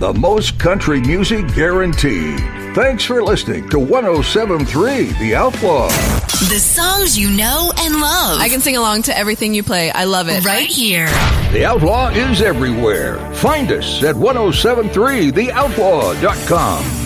the most country music guaranteed. Thanks for listening to 107.3 The Outlaw. The songs you know and love. I can sing along to everything you play. I love it. Right here. The Outlaw is everywhere. Find us at 1073theoutlaw.com.